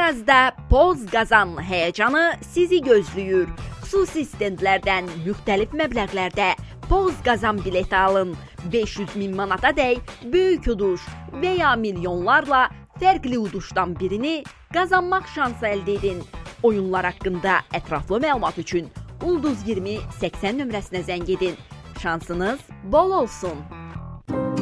Arazda Poz Qazan həyəcanı sizi gözləyir. Xüsusi stendlərdən müxtəlif məbləğlərdə Poz Qazan bileti alın. 500.000 manatadək böyük uduş və ya milyonlarla fərqli uduşdan birini qazanmaq şansı əldə edin. Oyunlar haqqında ətraflı məlumat üçün Ulduz 20 80 nömrəsinə zəng edin. Şansınız bol olsun.